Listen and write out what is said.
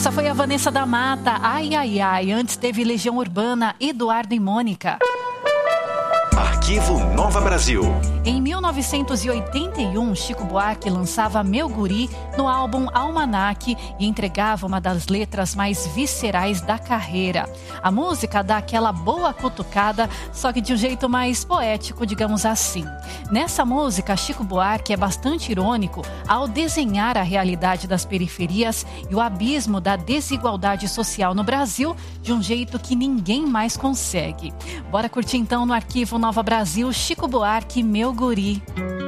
Essa foi a Vanessa da Mata, Ai, Ai, Ai. Antes teve Legião Urbana, Eduardo e Mônica. Arquivo Nova Brasil. Em 1981, Chico Buarque lançava Meu Guri no álbum Almanac e entregava uma das letras mais viscerais da carreira. A música dá aquela boa cutucada, só que de um jeito mais poético, digamos assim. Nessa música, Chico Buarque é bastante irônico ao desenhar a realidade das periferias e o abismo da desigualdade social no Brasil de um jeito que ninguém mais consegue. Bora curtir então no Arquivo Nova Brasil, Chico Buarque, Meu Guri.